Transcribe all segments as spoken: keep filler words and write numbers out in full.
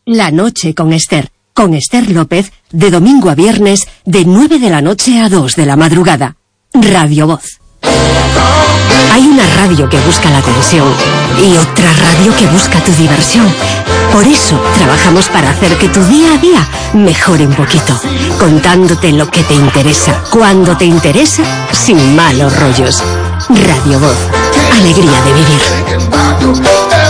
La noche con Esther. Con Esther López, de domingo a viernes, de nueve de la noche a dos de la madrugada. Radio Voz. Hay una radio que busca la atención y otra radio que busca tu diversión. Por eso trabajamos para hacer que tu día a día mejore un poquito, contándote lo que te interesa, cuando te interesa, sin malos rollos. Radio Voz. Alegría de vivir.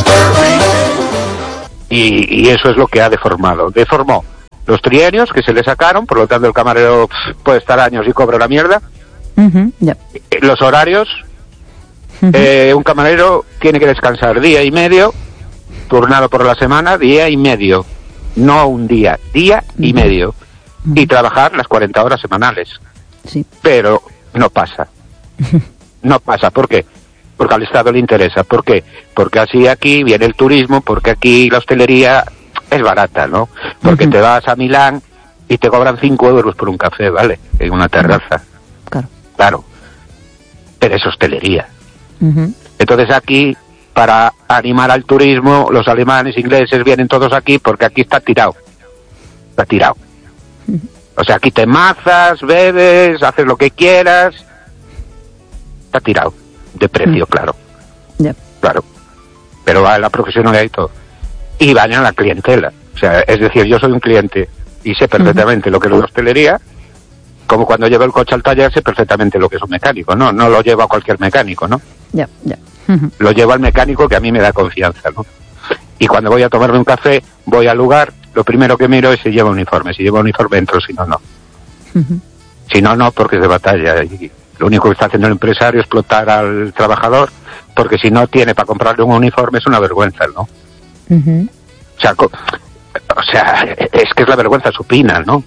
Y, y eso es lo que ha deformado. Deformó los trienios que se le sacaron, por lo tanto el camarero pff, puede estar años y cobra la mierda. Uh-huh, yeah. Los horarios, uh-huh. eh, un camarero tiene que descansar día y medio, turnado por la semana, día y medio, no un día, día uh-huh. y medio, uh-huh. y trabajar las cuarenta horas semanales. Sí. Pero no pasa, uh-huh. no pasa, ¿por qué? Porque al Estado le interesa, ¿por qué? Porque así aquí viene el turismo, porque aquí la hostelería es barata, ¿no? Porque uh-huh. te vas a Milán y te cobran cinco euros por un café, ¿vale? En una terraza. Claro. Claro, pero es hostelería. Uh-huh. Entonces aquí, para animar al turismo, los alemanes, ingleses, vienen todos aquí porque aquí está tirado. Está tirado. Uh-huh. O sea, aquí te mazas, bebes, haces lo que quieras. Está tirado. De precio, uh-huh. claro. Yeah. Claro. Pero va en la profesionalidad y todo. Y van en la clientela. O sea, es decir, yo soy un cliente y sé perfectamente uh-huh. lo que es la hostelería. Como cuando llevo el coche al taller sé perfectamente lo que es un mecánico, ¿no? No lo llevo a cualquier mecánico, ¿no? Ya, ya. Uh-huh. Lo llevo al mecánico que a mí me da confianza, ¿no? Y cuando voy a tomarme un café, voy al lugar, lo primero que miro es si lleva uniforme. Si lleva uniforme entro, si no, no. Uh-huh. Si no, no, porque es de batalla. Y lo único que está haciendo el empresario es explotar al trabajador, porque si no tiene para comprarle un uniforme es una vergüenza, ¿no? Uh-huh. O sea, co- o sea, es que es la vergüenza supina, ¿no?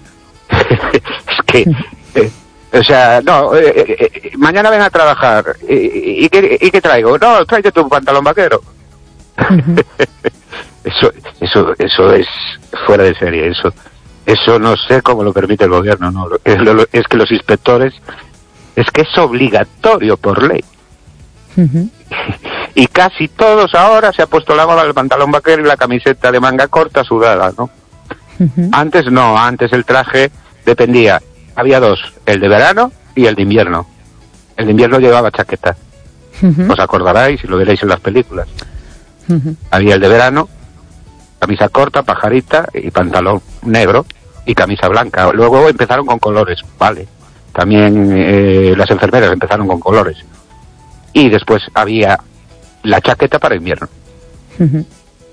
Es que, eh, o sea, no, eh, eh, mañana ven a trabajar. ¿Y, y, qué, ¿Y qué traigo? No, tráete tu pantalón vaquero. Uh-huh. eso, eso, eso es fuera de serie. Eso, eso no sé cómo lo permite el gobierno, ¿no? Es, lo, es que los inspectores, es que es obligatorio por ley. Uh-huh. Y casi todos ahora se ha puesto la moda del pantalón vaquero y la camiseta de manga corta sudada, ¿no? Uh-huh. Antes no, antes el traje dependía, había dos, el de verano y el de invierno. El de invierno llevaba chaqueta. Uh-huh. Os acordaréis si lo veréis en las películas. Uh-huh. Había el de verano, camisa corta, pajarita y pantalón negro y camisa blanca. Luego empezaron con colores, vale. También eh, las enfermeras empezaron con colores. Y después había la chaqueta para invierno. Uh-huh.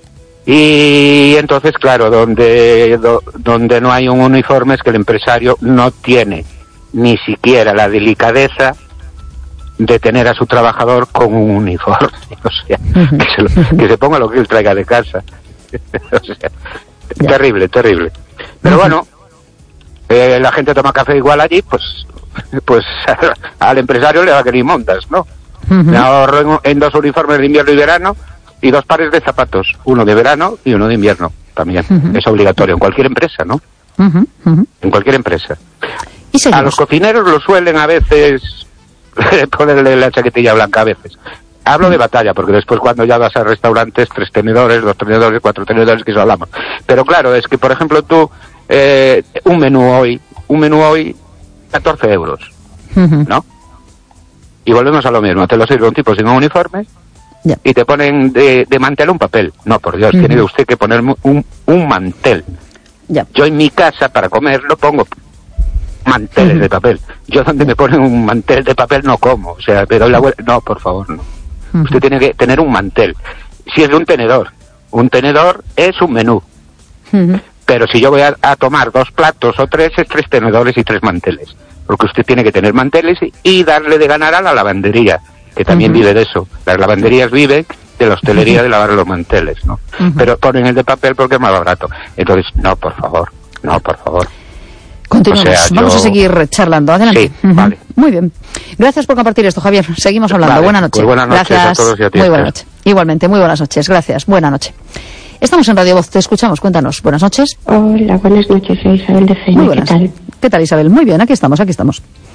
Y entonces, claro, donde do, donde no hay un uniforme es que el empresario no tiene ni siquiera la delicadeza de tener a su trabajador con un uniforme. O sea, uh-huh. que, se lo, que se ponga lo que él traiga de casa. O sea, yeah. terrible, terrible. Pero uh-huh. bueno, eh, la gente toma café igual allí, pues pues al empresario le va a querer mondas, ¿no? Uh-huh. Me ahorro en, en dos uniformes de invierno y verano y dos pares de zapatos, uno de verano y uno de invierno también. Uh-huh. Es obligatorio en cualquier empresa, ¿no? Uh-huh. Uh-huh. En cualquier empresa. ¿Y a los cocineros lo suelen a veces ponerle la chaquetilla blanca a veces. Hablo uh-huh. de batalla, porque después cuando ya vas a restaurantes, tres tenedores, dos tenedores, cuatro tenedores, que eso hablamos. Pero claro, es que por ejemplo tú, eh, un menú hoy, un menú hoy, catorce euros, uh-huh. ¿no? Y volvemos a lo mismo, te lo sirve un tipo sin un uniforme yeah. y te ponen de, de mantel un papel. No, por Dios, uh-huh. tiene usted que ponerme un, un mantel. Yeah. Yo en mi casa, para comer, lo pongo manteles uh-huh. de papel. Yo donde me ponen un mantel de papel no como. O sea, me doy la vuelta. No, por favor, no. Uh-huh. Usted tiene que tener un mantel. Si es de un tenedor, un tenedor es un menú. Uh-huh. Pero si yo voy a, a tomar dos platos o tres, es tres tenedores y tres manteles. Porque usted tiene que tener manteles y, y darle de ganar a la lavandería, que también uh-huh. vive de eso. Las lavanderías viven de la hostelería uh-huh. de lavar los manteles, ¿no? Uh-huh. Pero ponen el de papel porque es más barato. Entonces, no, por favor, no, por favor. Continuamos, o sea, vamos yo... a seguir charlando. Adelante. Sí, uh-huh. vale. Muy bien. Gracias por compartir esto, Javier. Seguimos hablando. Vale, buenas noches. Pues buenas noches Gracias. a todos y a ti. Muy buenas noches. Igualmente, muy buenas noches. Gracias. Buenas noches. Estamos en Radio Voz, te escuchamos. Cuéntanos. Buenas noches. Hola, buenas noches. Soy Isabel de Feina. Muy buenas. ¿Qué tal? ¿Qué tal, Isabel? Muy bien, aquí estamos, aquí estamos.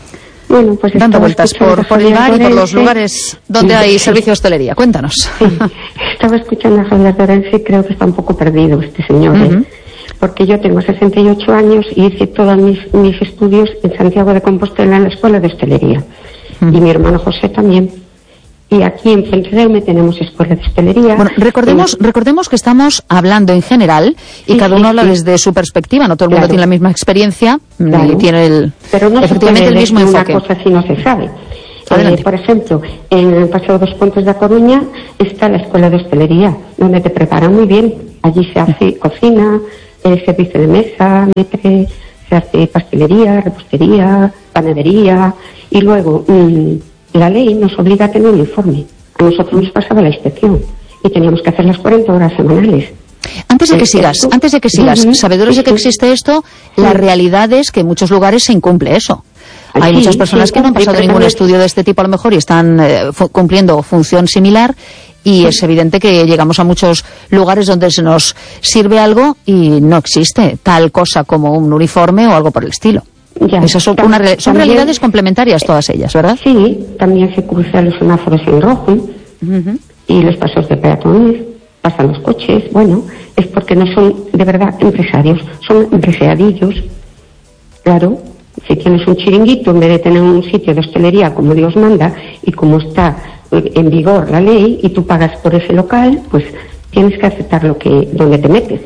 Bueno, pues dando vueltas por, por el bar y por los lugares donde hay servicio de hostelería. Cuéntanos. Sí, estaba escuchando a Javier de Orense y creo que está un poco perdido este señor, ¿eh? Uh-huh. Porque yo tengo sesenta y ocho años y hice todos mis, mis estudios en Santiago de Compostela en la Escuela de Hostelería. Uh-huh. Y mi hermano José también. Y aquí en Fuentedelme tenemos escuela de hostelería. Bueno, recordemos, eh, recordemos que estamos hablando en general y sí, cada uno sí, habla sí. desde su perspectiva. No todo el mundo claro. tiene la misma experiencia claro. ni tiene el, Pero no efectivamente el mismo enfoque. Una cosa si no se sabe. Eh, por ejemplo, en el Paseo dos Pontes de A Coruña está la escuela de hostelería, donde te preparan muy bien. Allí se hace cocina, eh, servicio de mesa, metre, se hace pastelería, repostería, panadería y luego... Mmm, la ley nos obliga a tener un informe. A nosotros nos pasaba la inspección y teníamos que hacer las cuarenta horas semanales. Antes de que sigas, esto, antes de que sigas, uh-huh, sabedores de que existe esto, sí. La realidad es que en muchos lugares se incumple eso. Sí, hay muchas personas sí, que no han pasado ningún estudio de este tipo a lo mejor y están eh, fu- cumpliendo función similar y sí. Es evidente que llegamos a muchos lugares donde se nos sirve algo y no existe tal cosa como un uniforme o algo por el estilo. Ya, Esas son, una, son también, realidades complementarias todas ellas, ¿verdad? Sí, también se cruzan los semáforos en rojo uh-huh. y los pasos de peatones, pasan los coches. Bueno, es porque no son de verdad empresarios, son empresariadillos. Claro, si tienes un chiringuito en vez de tener un sitio de hostelería como Dios manda y como está en vigor la ley y tú pagas por ese local, pues tienes que aceptar lo que donde te metes.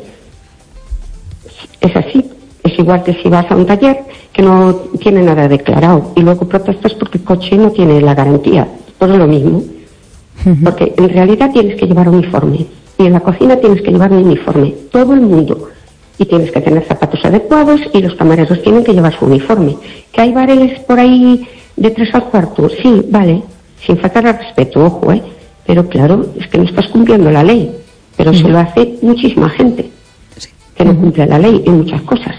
Es así. Es igual que si vas a un taller que no tiene nada declarado y luego protestas porque el coche no tiene la garantía. Pues es lo mismo. Uh-huh. Porque en realidad tienes que llevar uniforme. Y en la cocina tienes que llevar un uniforme. Todo el mundo. Y tienes que tener zapatos adecuados y los camareros tienen que llevar su uniforme. ¿Que hay bares por ahí de tres al cuarto? Sí, vale. Sin faltar al respeto, ojo, ¿eh? Pero claro, es que no estás cumpliendo la ley. Pero uh-huh. se lo hace muchísima gente. Que no cumple la ley en muchas cosas.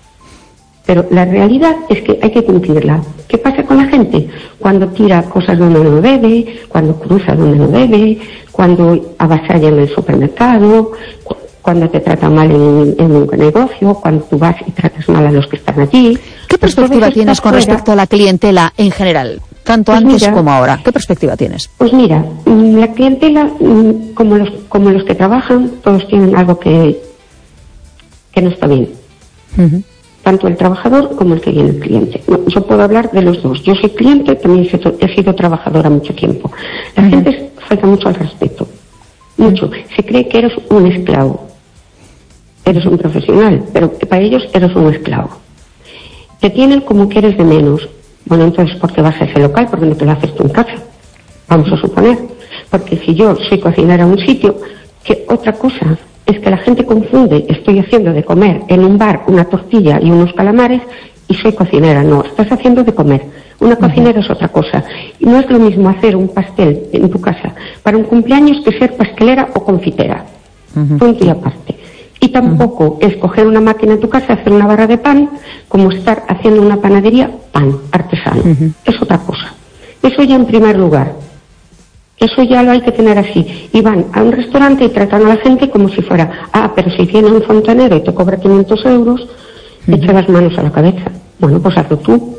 Pero la realidad es que hay que cumplirla. ¿Qué pasa con la gente? Cuando tira cosas donde no debe, cuando cruza donde no debe, cuando avasalla en el supermercado, cu- cuando te trata mal en, en un negocio, cuando tú vas y tratas mal a los que están allí. ¿Qué perspectiva tienes con fuera, respecto a la clientela en general? Tanto pues antes mira, como ahora. ¿Qué perspectiva tienes? Pues mira, la clientela, como los, como los que trabajan, todos tienen algo que, que no está bien. Uh-huh. Tanto el trabajador como el que viene el cliente. Yo puedo hablar de los dos. Yo soy cliente, también he sido trabajadora mucho tiempo. La uh-huh. gente falta mucho al respeto. Mucho. Se cree que eres un esclavo. Eres un profesional, pero para ellos eres un esclavo. Te tienen como que eres de menos. Bueno, entonces, ¿por qué vas a ese local? Porque no te lo haces tú en casa. Vamos a suponer. Porque si yo soy cocinera en un sitio, que otra cosa... es que la gente confunde, estoy haciendo de comer en un bar una tortilla y unos calamares y soy cocinera. No, estás haciendo de comer. Una cocinera uh-huh. es otra cosa. Y no es lo mismo hacer un pastel en tu casa para un cumpleaños que ser pastelera o confitera. Uh-huh. Punto y aparte. Y tampoco uh-huh. es coger una máquina en tu casa, hacer una barra de pan, como estar haciendo una panadería, pan artesano. Uh-huh. Es otra cosa. Eso ya en primer lugar. Eso ya lo hay que tener así. Y van a un restaurante y tratan a la gente como si fuera, ah, pero si viene un fontanero y te cobra quinientos euros, uh-huh. echa las manos a la cabeza. Bueno, pues hazlo tú.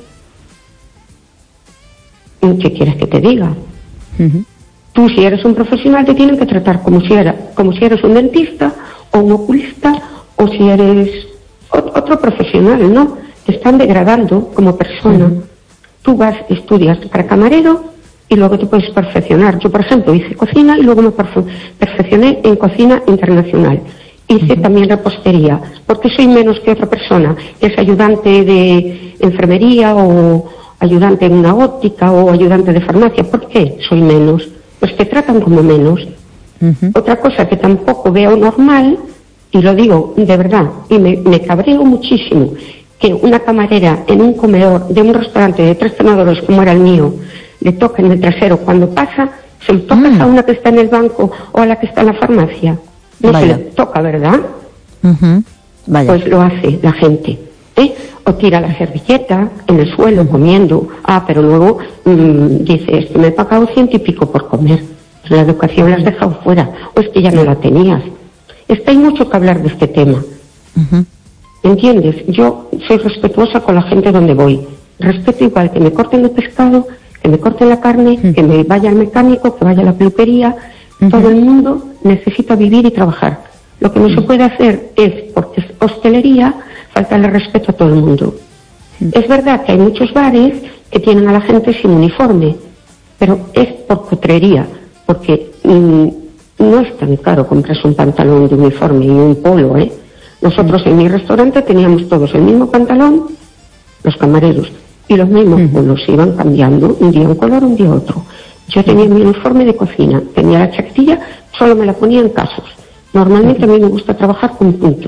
¿Qué quieres que te diga? Uh-huh. Tú, si eres un profesional, te tienen que tratar como si, era, como si eres un dentista o un oculista o si eres otro profesional, ¿no? Te están degradando como persona. Uh-huh. Tú vas, estudias para camarero y luego te puedes perfeccionar. Yo, por ejemplo, hice cocina y luego me perfe- perfeccioné en cocina internacional. Hice uh-huh. también repostería, porque soy menos que otra persona, que es ayudante de enfermería o ayudante en una óptica o ayudante de farmacia. ¿Por qué soy menos? Pues te tratan como menos. Uh-huh. Otra cosa que tampoco veo normal, y lo digo de verdad, y me, me cabreo muchísimo, que una camarera en un comedor de un restaurante de tres cenadores como era el mío, le toca en el trasero cuando pasa, se lo toca mm. a una que está en el banco o a la que está en la farmacia. No Vaya. se le toca, ¿verdad? Uh-huh. Vaya. Pues lo hace la gente. ¿eh? O tira la servilleta en el suelo uh-huh. comiendo. Ah, pero luego mmm, dice, es que me he pagado ciento y pico por comer. Pues la educación la has dejado fuera. O es que ya no la tenías. Es que hay mucho que hablar de este tema. Uh-huh. ¿Entiendes? Yo soy respetuosa con la gente donde voy. Respeto igual que me corten el pescado, que me corten la carne, uh-huh. que me vaya al mecánico, que vaya a la peluquería. Uh-huh. Todo el mundo necesita vivir y trabajar. Lo que no uh-huh. se puede hacer es, porque es hostelería, faltarle respeto a todo el mundo. Uh-huh. Es verdad que hay muchos bares que tienen a la gente sin uniforme, pero es por cotrería, porque mmm, no es tan caro comprarse un pantalón de uniforme y un polo, ¿eh? Nosotros uh-huh. en mi restaurante teníamos todos el mismo pantalón, los camareros, y los mismos uh-huh. polos se iban cambiando, un día un color, un día otro. Yo tenía mi uniforme de cocina, tenía la chaquetilla, solo me la ponía en casos. Normalmente a mí me gusta trabajar con punto,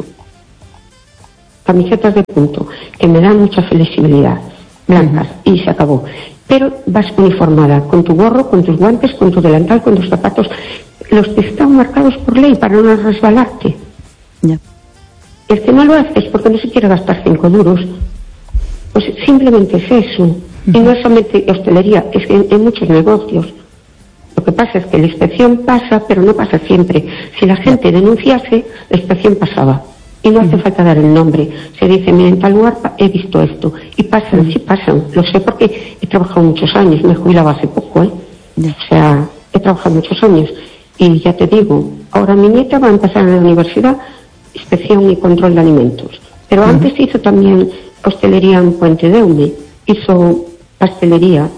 camisetas de punto, que me dan mucha flexibilidad, blancas, uh-huh. y se acabó. Pero vas uniformada, con tu gorro, con tus guantes, con tu delantal, con tus zapatos, los que están marcados por ley para no resbalarte. Yeah. El que no lo haces porque no se quiere gastar cinco duros, pues simplemente es eso. Uh-huh. Y no es solamente hostelería, es que en, en muchos negocios. Lo que pasa es que la inspección pasa, pero no pasa siempre. Si la gente denunciase, la inspección pasaba. Y no hace uh-huh. falta dar el nombre. Se dice, mira, en tal lugar he visto esto. Y pasan, uh-huh. sí pasan. Lo sé porque he trabajado muchos años. Me he jubilado hace poco, ¿eh? Yeah. O sea, he trabajado muchos años. Y ya te digo, ahora mi nieta va a empezar en la universidad inspección y control de alimentos. Pero uh-huh. antes hizo también hostelería en Puente de Eume. Hizo pastelería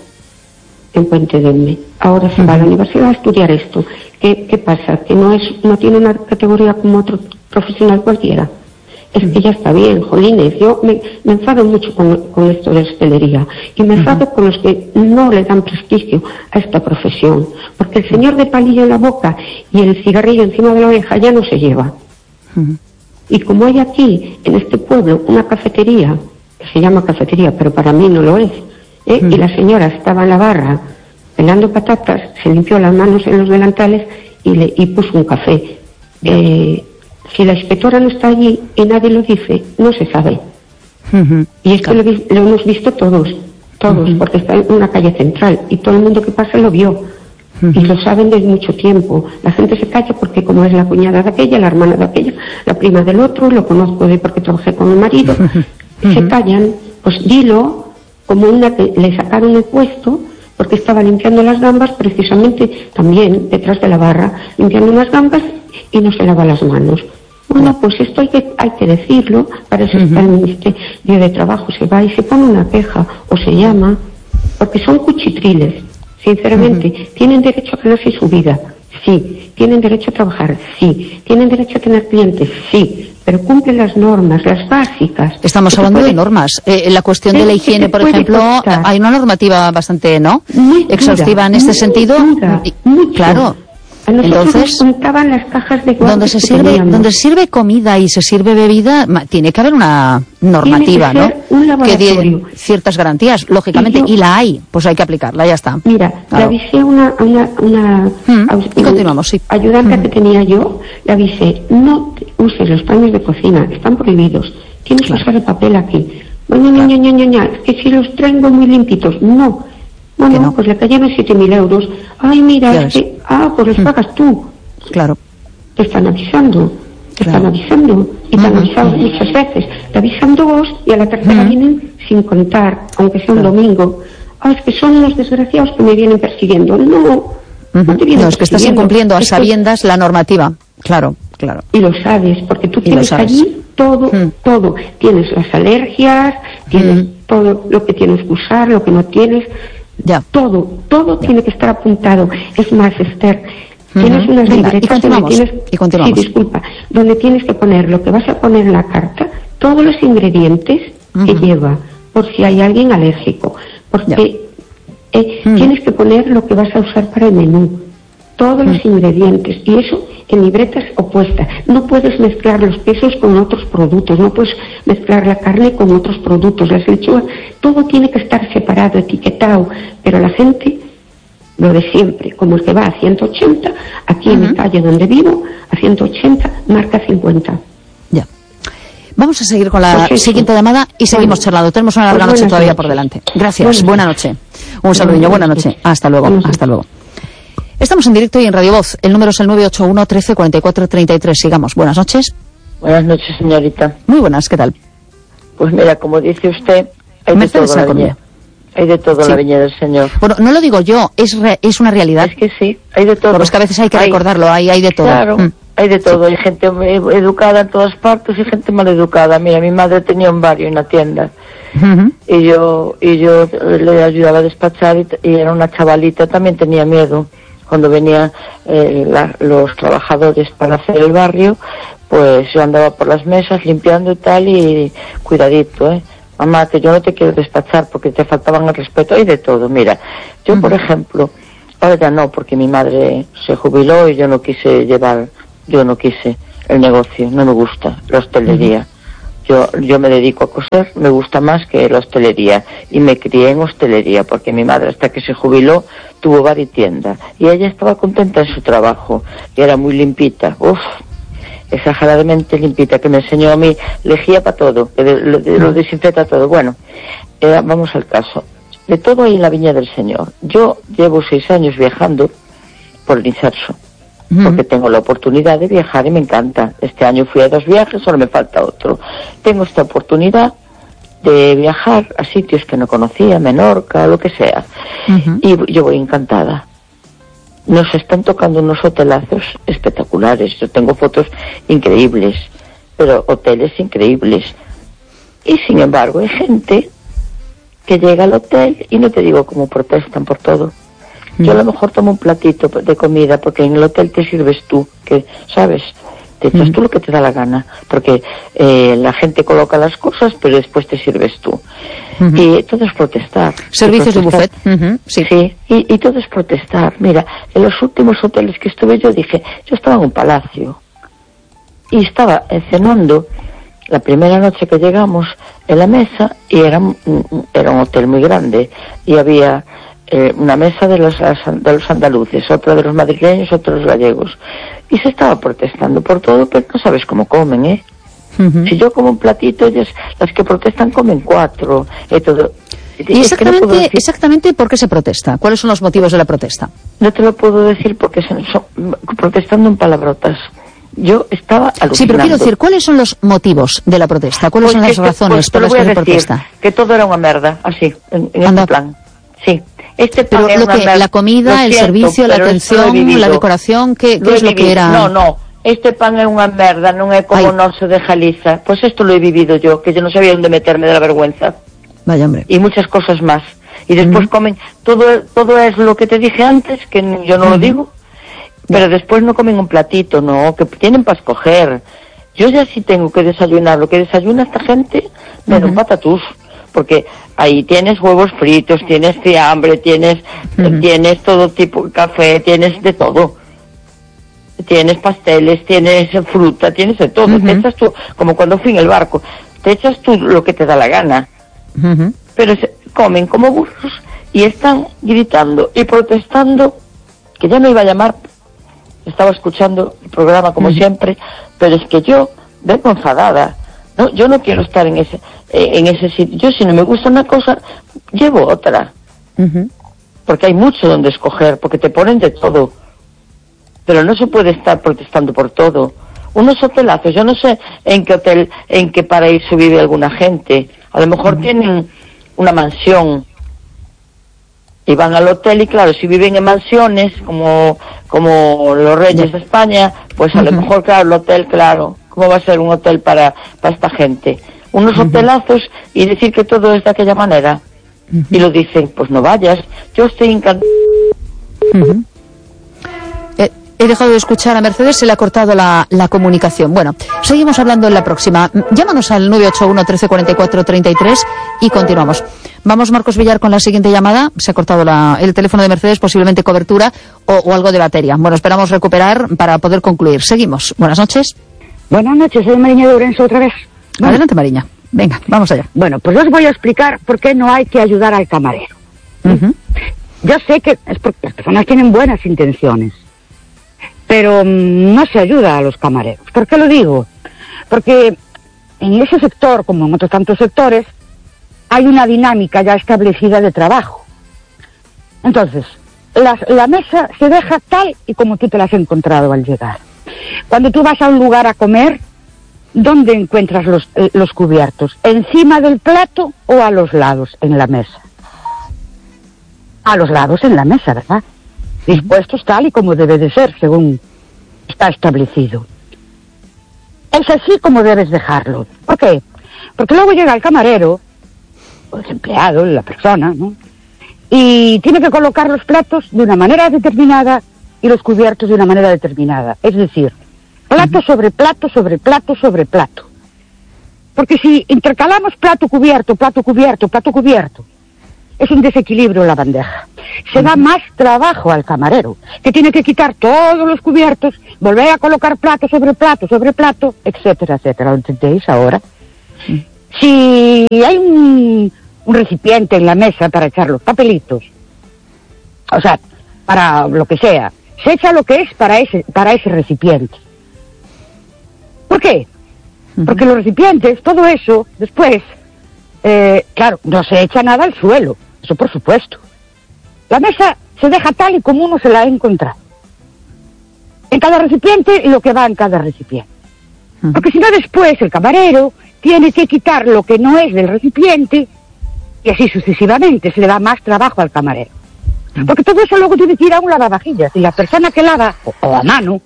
en Puente de Eume. Ahora se uh-huh. va a la universidad a estudiar esto. ¿Qué, qué pasa? Que no es, no tiene una categoría como otro profesional cualquiera. Es uh-huh. que ya está bien, jolines. Yo me, me enfado mucho con, con esto de hostelería. Y me enfado uh-huh. con los que no le dan prestigio a esta profesión. Porque el señor de palillo en la boca y el cigarrillo encima de la oreja ya no se lleva. Uh-huh. Y como hay aquí, en este pueblo, una cafetería, que se llama cafetería, pero para mí no lo es, ¿eh? Uh-huh. Y la señora estaba en la barra pelando patatas, se limpió las manos en los delantales y, le, y puso un café. Eh, si la inspectora no está allí y nadie lo dice, no se sabe. Uh-huh. Y esto lo, lo hemos visto todos, todos, uh-huh. porque está en una calle central y todo el mundo que pasa lo vio. Uh-huh. Y lo saben desde mucho tiempo. La gente se calla porque como es la cuñada de aquella, la hermana de aquella, la prima del otro, lo conozco de porque trabajé con el marido, uh-huh. se callan, pues dilo, como una que le sacaron el puesto porque estaba limpiando las gambas, precisamente también detrás de la barra, limpiando unas gambas y no se lava las manos. Bueno, pues esto hay que, hay que decirlo, para eso uh-huh. está el Ministerio de Trabajo, se va y se pone una queja, o se llama, porque son cuchitriles, sinceramente. Uh-huh. ¿Tienen derecho a ganarse su vida? Sí. ¿Tienen derecho a trabajar? Sí. ¿Tienen derecho a tener clientes? Sí. Pero cumplen las normas, las básicas. Estamos hablando puede... de normas. Eh, la cuestión de la higiene, por ejemplo, costar. Hay una normativa bastante, ¿no? Muy exhaustiva dura, en este muy sentido. Dura, mucho. Claro. A nosotros Entonces, nos contaban las cajas de donde se sirve, donde se sirve comida y se sirve bebida, tiene que haber una normativa, tiene que ¿no? Un laboratorio. Que dé ciertas garantías, lógicamente, y, yo, y la hay, pues hay que aplicarla, ya está. Mira, claro. Le avisé a una, una, una mm, aus, y continuamos, sí. ayudante mm. que tenía yo, le avisé, no uses los paños de cocina, están prohibidos, tienes claro. que usar el papel aquí. Bueno, claro. ña, ña, ña, ña, es que si los traigo muy limpitos, no. Bueno, no. pues le cayeron siete mil euros. Ay, mira, es que, ah, pues los mm. pagas tú. Claro. Te están avisando, te claro. están avisando, y te uh-huh. han avisado uh-huh. muchas veces. Te avisan dos y a la tercera uh-huh. vienen sin contar, aunque sea un claro. domingo. Ah, es que son unos desgraciados que me vienen persiguiendo. No, uh-huh. no te vienen No, es que estás incumpliendo a sabiendas la normativa. Claro, claro. Y lo sabes, porque tú tienes allí todo, uh-huh. todo. Tienes las alergias, tienes uh-huh. todo lo que tienes que usar, lo que no tienes. Ya. Todo, todo ya. tiene que estar apuntado. Es más, Esther, uh-huh. tienes unas Venga, libretas y donde tienes, y continuamos. sí, disculpa, donde tienes que poner lo que vas a poner en la carta, todos los ingredientes uh-huh. que lleva, por si hay alguien alérgico, porque eh, uh-huh. tienes que poner lo que vas a usar para el menú, todos uh-huh. los ingredientes, y eso en libretas opuestas. No puedes mezclar los quesos con otros productos, no puedes mezclar la carne con otros productos, las lechugas, todo tiene que estar separado, etiquetado, pero la gente, lo de siempre, como el que va a ciento ochenta, aquí uh-huh. en mi calle donde vivo, a ciento ochenta, marca cincuenta. Ya. Vamos a seguir con la pues siguiente llamada y seguimos bueno, charlando. Tenemos una larga pues noche todavía noches. por delante. Gracias, buena noche. Un saludillo, buena noche. Hasta luego, hasta luego. Estamos en directo y en Radio Voz. El número es el nueve ocho uno, trece, cuarenta y cuatro, treinta y tres. Sigamos. Buenas noches. Buenas noches, señorita. Muy buenas, ¿qué tal? Pues mira, como dice usted, Hay de Mercedes todo La la Coruña. viña. Hay de todo en Sí. la Viña del Señor. Bueno, no lo digo yo, es re- es una realidad. Es que sí, hay de todo. Pero es que a veces hay que Hay- recordarlo, hay, hay de todo. Claro, Mm. hay de todo. Hay gente eh, educada en todas partes y gente mal educada. Mira, mi madre tenía un barrio en la tienda Ujú. y yo y yo le ayudaba a despachar y, y era una chavalita, también tenía miedo. Cuando venían eh, la- los trabajadores para hacer el barrio, pues yo andaba por las mesas limpiando y tal, y cuidadito, ¿eh? Mamá, que yo no te quiero despachar porque te faltaban el respeto. Hay de todo, mira. Yo, uh-huh. por ejemplo, ahora ya no, porque mi madre se jubiló y yo no quise llevar, yo no quise el negocio, no me gusta la hostelería. Uh-huh. Yo, yo me dedico a coser, me gusta más que la hostelería, y me crié en hostelería porque mi madre, hasta que se jubiló, tuvo bar y tienda, y ella estaba contenta en su trabajo y era muy limpita, uff, exageradamente limpita, que me enseñó a mí lejía para todo, que de, lo, de, lo desinfecta todo. Bueno, eh, vamos al caso. De todo hay en la Viña del Señor. Yo llevo seis años viajando por el Inserso, mm. porque tengo la oportunidad de viajar y me encanta. Este año fui a dos viajes, solo me falta otro. Tengo esta oportunidad de viajar a sitios que no conocía, Menorca, lo que sea. Uh-huh. Y yo voy encantada. Nos están tocando unos hotelazos espectaculares. Yo tengo fotos increíbles, pero hoteles increíbles. Y sin embargo hay gente que llega al hotel y no te digo cómo protestan por todo. Uh-huh. Yo a lo mejor tomo un platito de comida porque en el hotel te sirves tú, que sabes, te echas uh-huh. tú lo que te da la gana, porque eh, la gente coloca las cosas, pero después te sirves tú. Uh-huh. Y todo es protestar. Servicios de buffet. Uh-huh. Sí, sí y, y todo es protestar. Mira, en los últimos hoteles que estuve yo dije, yo estaba en un palacio y estaba cenando la primera noche que llegamos en la mesa, y era, era un hotel muy grande, y había eh, una mesa de los, de los andaluces, otra de los madrileños, otra de los gallegos. Y se estaba protestando por todo, pero no sabes cómo comen, ¿eh? Uh-huh. Si yo como un platito, ellas, las que protestan comen cuatro, y todo. ¿Y exactamente, no exactamente por qué se protesta? ¿Cuáles son los motivos de la protesta? No te lo puedo decir porque son, son protestando en palabrotas. Yo estaba alucinando. Sí, pero quiero decir, ¿cuáles son los motivos de la protesta? ¿Cuáles pues son las que, razones pues, por las que se protesta? Que todo era una merda, así, en, en este plan. Sí. Este pero lo que, la comida, el siento, servicio, la atención, la decoración, ¿qué, qué es lo que era? No, no, este pan é unha merda, non é como o noso de Galiza. Pues esto lo he vivido yo, que yo no sabía dónde meterme de la vergüenza. Vaya hombre. Y muchas cosas más. Y después uh-huh. comen, todo todo es lo que te dije antes, que yo no uh-huh. lo digo, pero después no comen un platito, no, que tienen para escoger. Yo ya sí tengo que desayunar, lo que desayuna esta gente, me uh-huh. patatús, porque ahí tienes huevos fritos, tienes fiambre, tienes uh-huh. tienes todo tipo de café, tienes de todo. Tienes pasteles, tienes fruta, tienes de todo. Uh-huh. Te echas tú, como cuando fui en el barco, te echas tú lo que te da la gana. Uh-huh. Pero se comen como burros y están gritando y protestando, que ya me iba a llamar, estaba escuchando el programa como uh-huh. siempre, pero es que yo vengo enfadada. No, yo no quiero estar en ese eh, en ese sitio. Yo, si no me gusta una cosa, llevo otra. Uh-huh. Porque hay mucho donde escoger, porque te ponen de todo. Pero no se puede estar protestando por todo. Unos hotelazos, yo no sé en qué hotel, en qué paraíso vive alguna gente. A lo mejor uh-huh. tienen una mansión y van al hotel, y claro, si viven en mansiones como como los reyes uh-huh. de España, pues a uh-huh. lo mejor, claro, el hotel, claro, ¿cómo va a ser un hotel para, para esta gente? Unos uh-huh. hotelazos, y decir que todo es de aquella manera. Uh-huh. Y lo dicen, pues no vayas. Yo estoy encantada. Uh-huh. eh, he dejado de escuchar a Mercedes, se le ha cortado la, la comunicación. Bueno, seguimos hablando en la próxima. Llámanos al nueve ocho uno, trece cuarenta y cuatro, treinta y tres y continuamos. Vamos, Marcos Villar, con la siguiente llamada. Se ha cortado la, el teléfono de Mercedes, posiblemente cobertura o, o algo de batería. Bueno, esperamos recuperar para poder concluir. Seguimos. Buenas noches. Buenas noches, soy Mariña de Ourense otra vez. Bueno. Adelante, Mariña. Venga, vamos allá. Bueno, pues os voy a explicar por qué no hay que ayudar al camarero. Uh-huh. Yo sé que es porque las personas tienen buenas intenciones, pero mmm, no se ayuda a los camareros. ¿Por qué lo digo? Porque en ese sector, como en otros tantos sectores, hay una dinámica ya establecida de trabajo. Entonces, las, la mesa se deja tal y como tú te la has encontrado al llegar. Cuando tú vas a un lugar a comer, ¿dónde encuentras los, eh, los cubiertos? ¿Encima del plato o a los lados en la mesa? A los lados en la mesa, ¿verdad? Dispuestos tal y como debe de ser, según está establecido. Es así como debes dejarlo. ¿Por qué? Porque luego llega el camarero, o el empleado, la persona, ¿no? Y tiene que colocar los platos de una manera determinada y los cubiertos de una manera determinada. Es decir, plato sobre plato sobre plato sobre plato. Porque si intercalamos plato cubierto, plato cubierto, plato cubierto, es un desequilibrio en la bandeja. Se da más trabajo al camarero, que tiene que quitar todos los cubiertos, volver a colocar plato sobre plato sobre plato, etcétera, etcétera. ¿Lo entendéis ahora? Sí. Si hay un, un recipiente en la mesa para echar los papelitos, o sea, para lo que sea, se echa lo que es para ese, para ese recipiente. ¿Por qué? Uh-huh. Porque los recipientes, todo eso, después, eh, claro, no se echa nada al suelo, eso por supuesto. La mesa se deja tal y como uno se la ha encontrado. En cada recipiente y lo que va en cada recipiente. Uh-huh. Porque si no después el camarero tiene que quitar lo que no es del recipiente y así sucesivamente, se le da más trabajo al camarero. Uh-huh. Porque todo eso luego tiene que ir a un lavavajillas y la persona que lava, o, o a mano,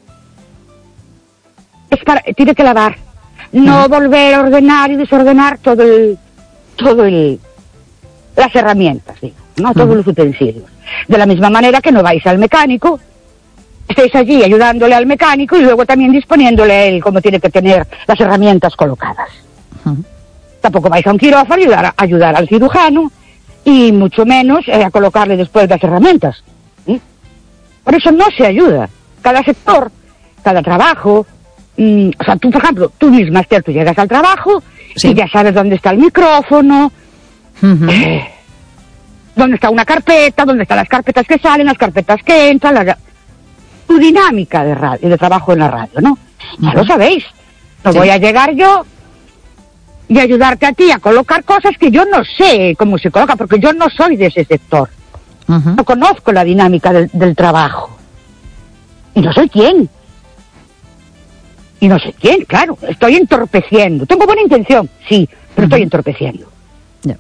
es para, tiene que lavar. No uh-huh. volver a ordenar y desordenar todo el, todo el, las herramientas, digo, no todos uh-huh. los utensilios. De la misma manera que no vais al mecánico, estéis allí ayudándole al mecánico y luego también disponiéndole a él cómo tiene que tener las herramientas colocadas. Uh-huh. Tampoco vais a un quirófano a ayudar, a ayudar al cirujano y mucho menos eh, a colocarle después las herramientas. ¿Sí? Por eso no se ayuda. Cada sector, cada trabajo, mmm, o sea, tú, por ejemplo, tú misma, Esther, tú llegas al trabajo sí. y ya sabes dónde está el micrófono, uh-huh. eh, dónde está una carpeta, dónde están las carpetas que salen, las carpetas que entran, la, tu dinámica de radio, de trabajo en la radio, ¿no? Uh-huh. Ya lo sabéis. No sí. voy a llegar yo y ayudarte a ti a colocar cosas que yo no sé cómo se coloca, porque yo no soy de ese sector. Uh-huh. No conozco la dinámica del, del trabajo. Y no soy quién. Y no sé quién, claro. Estoy entorpeciendo. Tengo buena intención, sí, pero uh-huh. estoy entorpeciendo. Yeah.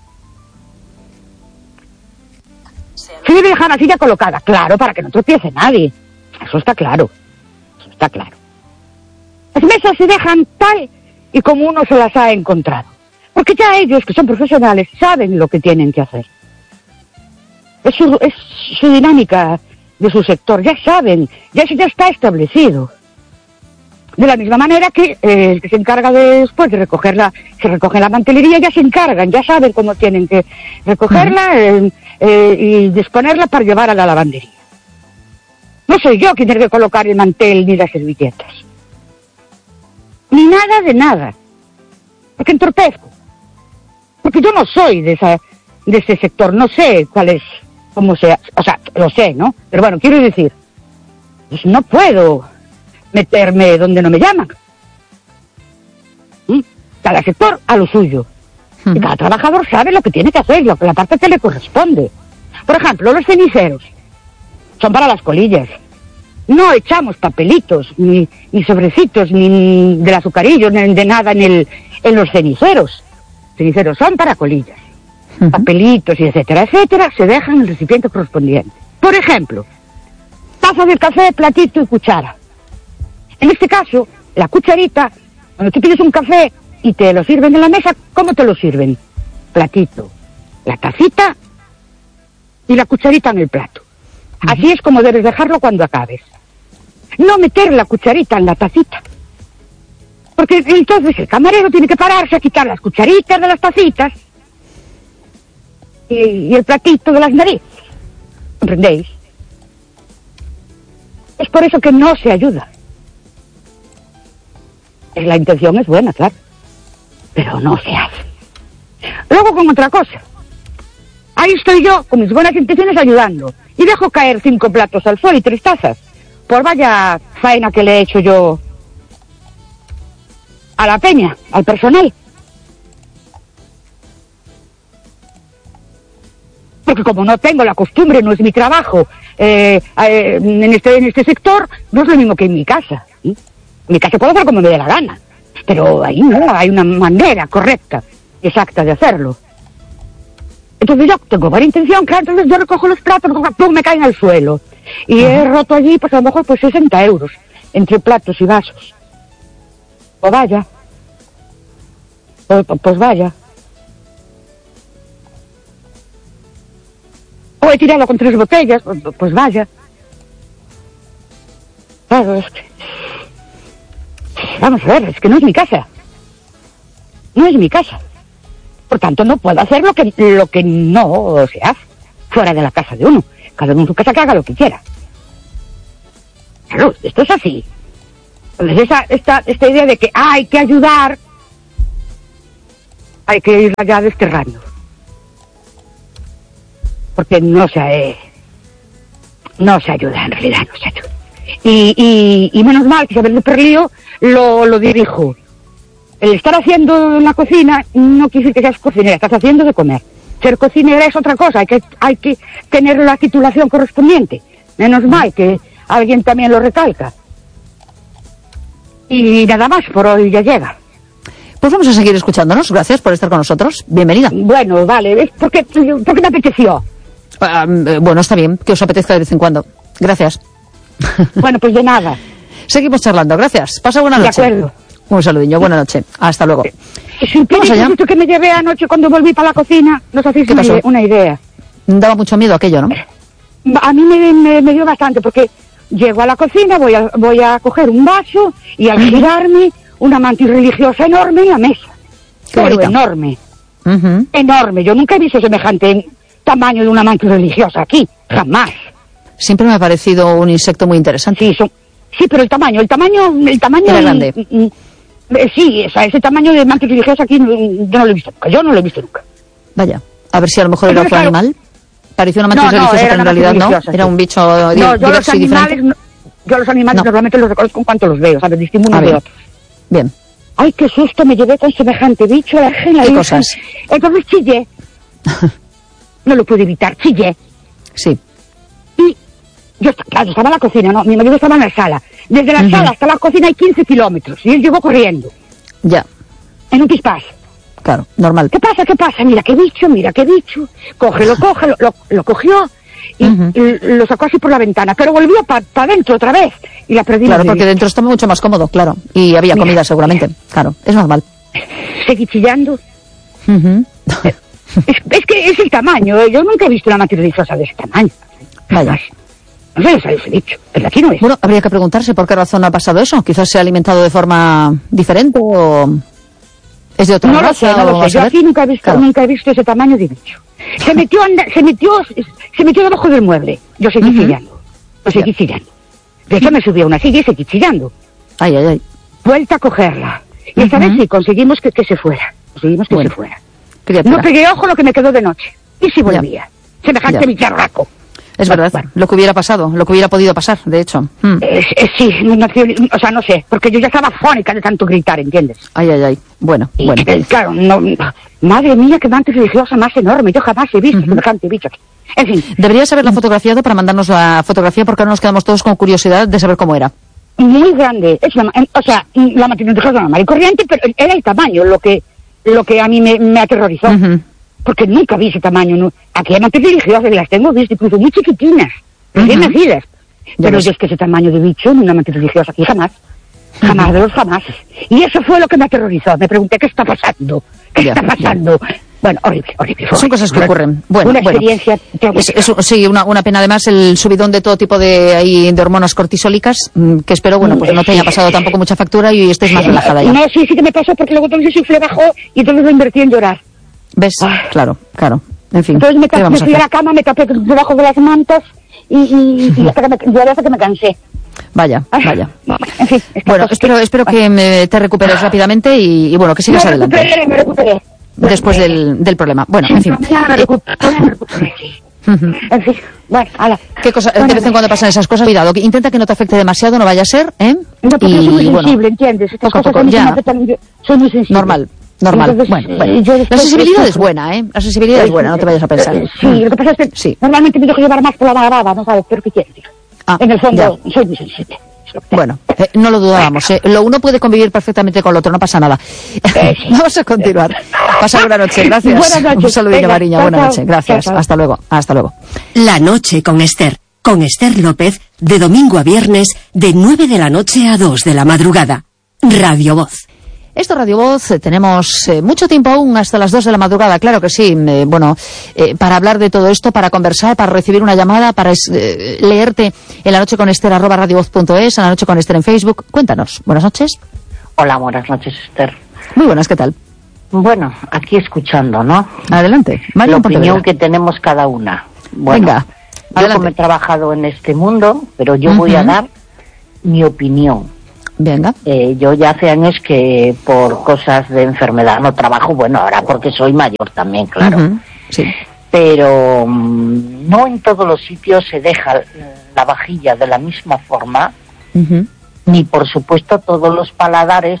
Se debe dejar la silla colocada, claro, para que no tropiece nadie. Eso está claro. Eso está claro. Las mesas se dejan tal y como uno se las ha encontrado. Porque ya ellos, que son profesionales, saben lo que tienen que hacer. Es su, es su dinámica de su sector, ya saben, ya eso ya está establecido. De la misma manera que eh, el que se encarga de, después de recogerla, se recoge la mantelería, ya se encargan, ya saben cómo tienen que recogerla uh-huh. eh, eh, y disponerla para llevar a la lavandería. No soy yo quien tiene que colocar el mantel ni las servilletas. Ni nada de nada. Porque entorpezco. Porque yo no soy de esa, de ese sector, no sé cuál es, cómo sea, o sea, lo sé, ¿no? Pero bueno, quiero decir, pues no puedo meterme donde no me llaman. ¿Mm? Cada sector a lo suyo. Hmm. Y cada trabajador sabe lo que tiene que hacer, lo, la parte que le corresponde. Por ejemplo, los ceniceros son para las colillas. No echamos papelitos, ni, ni sobrecitos, ni del azucarillo, ni de nada en el, en los ceniceros. Ceniceros son para colillas. Uh-huh. Papelitos y etcétera, etcétera, se dejan en el recipiente correspondiente. Por ejemplo, taza de café, platito y cuchara. En este caso, la cucharita, cuando tú pides un café y te lo sirven en la mesa, ¿cómo te lo sirven? Platito, la tacita y la cucharita en el plato. Uh-huh. Así es como debes dejarlo cuando acabes. No meter la cucharita en la tacita. Porque entonces el camarero tiene que pararse a quitar las cucharitas de las tacitas y, y el platito de las narices. ¿Comprendéis? Es por eso que no se ayuda. La intención es buena, claro. Pero no se hace. Luego con otra cosa. Ahí estoy yo, con mis buenas intenciones, ayudando. Y dejo caer cinco platos al suelo y tres tazas. Por vaya faena que le he hecho yo a la peña, al personal. Porque como no tengo la costumbre, no es mi trabajo, eh, eh, en, este, en este sector, no es lo mismo que en mi casa. ¿sí? En mi casa puedo hacer como me dé la gana. pero ahí no, hay una manera correcta, exacta de hacerlo. Entonces yo tengo buena intención, claro, entonces yo recojo los platos, pum, me caen al suelo. Y Ajá. he roto allí, pues a lo mejor, pues sesenta euros, entre platos y vasos. Pues vaya. Pues, pues vaya. O he tirado con tres botellas, pues, pues vaya. Claro, es que... Vamos a ver, es que no es mi casa. No es mi casa. Por tanto, no puedo hacer lo que, lo que no se hace fuera de la casa de uno. Cada uno en su casa que haga lo que quiera. Claro, esto es así. Entonces, esa, esta, esta idea de que ah, hay que ayudar, hay que ir allá desterrando. Porque no se, eh, no se ayuda, en realidad no se ayuda. Y, y, y menos mal que Isabel de Perlío lo, lo dirijo. El estar haciendo en la cocina no quiere decir que seas cocinera, estás haciendo de comer. Ser cocinera es otra cosa, hay que, hay que tener la titulación correspondiente. Menos mal que alguien también lo recalca. Y nada más, por hoy ya llega. Pues vamos a seguir escuchándonos, gracias por estar con nosotros, bienvenida. Bueno, vale, es porque, porque me apeteció. Uh, bueno, está bien, que os apetezca de vez en cuando. Gracias. Bueno, pues de nada. Seguimos charlando, gracias. Pasa buena noche. De acuerdo. Un saludillo, buena noche. Hasta luego. Si tienes el susto que me llevé anoche cuando volví para la cocina, no os hacéis una, una idea. Daba mucho miedo aquello, ¿no? A mí me, me, me dio bastante, porque llego a la cocina, voy a, voy a coger un vaso y al girarme, una mantis religiosa enorme en la mesa. Qué Pero bonita. enorme. Uh-huh. Enorme. Yo nunca he visto semejante tamaño de una mantis religiosa aquí. Jamás. Siempre me ha parecido un insecto muy interesante. Sí, son, sí, pero el tamaño, el tamaño, el tamaño... Era grande. Mm, mm, sí, o sea, ese tamaño de mantis religiosa aquí no, yo no lo he visto nunca. Yo no lo he visto nunca. Vaya, a ver si a lo mejor era otro claro, animal. Parecía una mantis no, no, religiosa, pero en realidad no. Sí. Era un bicho no, yo diverso los animales, no, yo los animales no. normalmente los reconozco en cuanto los veo, ¿sabes? Distingo unos de otros. Bien. Ay, qué susto me llevé con semejante bicho. La ¿Qué la cosas? Entonces chillé. No lo pude evitar, chillé. Sí. Y yo, claro, estaba en la cocina, ¿no? Mi marido estaba en la sala. Desde la uh-huh. sala hasta la cocina hay quince kilómetros. Y él llegó corriendo. Ya. En un pispás. Claro, normal. ¿Qué pasa? ¿Qué pasa? Mira qué bicho, mira qué bicho. Cógelo, cógelo. Lo, lo cogió y, uh-huh. y lo sacó así por la ventana. Pero volvió para pa dentro otra vez. Y la perdí. Claro, porque dentro está mucho más cómodo, claro. Y había mira, comida seguramente. Mira. Claro, es normal. Seguí chillando. Uh-huh. es, es que es el tamaño. Yo nunca he visto una mantis religiosa de ese tamaño. Vaya. No sé, sale ese bicho. Pero aquí no es. Bueno, habría que preguntarse por qué razón ha pasado eso. Quizás se ha alimentado de forma diferente o... ¿Es de otra no raza? Lo sé, no lo sé. Yo aquí nunca he visto, claro. nunca he visto ese tamaño de bicho. Se metió, anda, se metió, se metió debajo del mueble. Yo seguí uh-huh. chillando. Yo seguí yeah. chillando. De hecho me subí a una silla y seguí chillando. Ay, ay, ay. Vuelta a cogerla. Y esta uh-huh. vez sí conseguimos que, que se fuera. Conseguimos que bueno. se fuera. Criatura. No pegué ojo lo que me quedó de noche. Y si volvía. Yeah. Semejante yeah. bicharraco. Es verdad, bueno. lo que hubiera pasado, lo que hubiera podido pasar, de hecho. Mm. Eh, eh, sí, no, no, o sea, no sé, porque yo ya estaba fónica de tanto gritar, ¿entiendes? Ay, ay, ay, bueno, y, bueno. Eh, claro, no, madre mía, qué mantis religiosa más enorme, yo jamás he visto uh-huh. semejante bicho aquí. En fin. Deberías haberla fotografiado para mandarnos la fotografía, porque ahora nos quedamos todos con curiosidad de saber cómo era. Muy grande, es una, o sea, la mantis religiosa normal y corriente, pero era el tamaño lo que, lo que a mí me, me aterrorizó. Uh-huh. Porque nunca vi ese tamaño, no. Aquí hay mantis religiosas, las tengo vistas, incluso muy chiquitinas. Recién uh-huh. nacidas. Pero yo es que ese tamaño de bicho en una mantis religiosa aquí jamás. Jamás uh-huh. de los jamás. Y eso fue lo que me aterrorizó. Me pregunté qué está pasando. ¿Qué ya, está pasando? Ya. Bueno, horrible, horrible. Son cosas que ocurren. Bueno, una bueno. experiencia. Es, es, sí, una, una pena además el subidón de todo tipo de, ahí, de hormonas cortisólicas, que espero, bueno, pues no te haya pasado tampoco mucha factura y estés más relajada ya. No, sí, sí que me pasó porque luego entonces el suflé bajó y entonces lo invertí en llorar. ¿Ves? Ah. Claro, claro. En fin. Entonces me, tapé, me fui a, a la cama, me tapé debajo de las mantas. Y, y, y hasta que me, yo hasta que me cansé. Vaya, vaya. En fin, bueno, espero, que... espero que me, te recuperes rápidamente y, y bueno, que sigas me adelante. Recuperé, me recuperé. Después del, del problema. Bueno, en fin. Ya me recuperé, me recuperé, sí. Uh-huh. En fin, bueno, ala. ¿Qué cosa, bueno, de vez en cuando pasan esas cosas, cuidado, que intenta que no te afecte demasiado, no vaya a ser, ¿eh? No, porque y, soy muy sensible, bueno, ¿entiendes? Estas poco, cosas poco, ya. me afectan, soy muy sensible. Normal. Normal. Entonces, bueno, bueno. Yo la sensibilidad es buena, ¿eh? La sensibilidad es buena, no te vayas a pensar. Sí, lo que pasa es que sí. normalmente me dejo llevar más por la magrada, ¿no sabes? Pero ¿qué quieres? Ah, en el fondo, ya. soy muy sensible. Bueno, eh, no lo dudábamos. Eh. Lo uno puede convivir perfectamente con lo otro, no pasa nada. Vamos a continuar. Pasa buena noche, gracias. Buenas noches. Un saludillo, Mariña, buena Chao, noche, chao. gracias. Chao, chao. Hasta luego, hasta luego. La noche con Esther. Con Esther López, de domingo a viernes, de nueve de la noche a dos de la madrugada. Radio Voz. Esto es Radio Voz, eh, tenemos eh, mucho tiempo aún hasta las dos de la madrugada, claro que sí, eh, bueno, eh, para hablar de todo esto, para conversar, para recibir una llamada, para eh, leerte en la noche con Esther, arroba radiovoz punto es, en la noche con Esther en Facebook. Cuéntanos, buenas noches. Hola, buenas noches, Esther. Muy buenas, ¿qué tal? Bueno, aquí escuchando, ¿no? Adelante. Mario, la en Pontevedra. opinión que tenemos cada una. Bueno, Venga, yo adelante. como he trabajado en este mundo, pero yo voy a Ujú. dar mi opinión. Venga. Eh, yo ya hace años que por cosas de enfermedad no trabajo, bueno, ahora porque soy mayor también, claro. Ujú. Sí. Pero mm, no en todos los sitios se deja la vajilla de la misma forma, Ujú. ni por supuesto todos los paladares